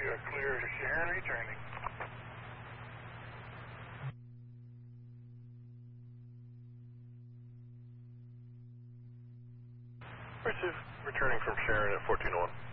clear to Sharon returning. Receive, returning from Sharon at 1401.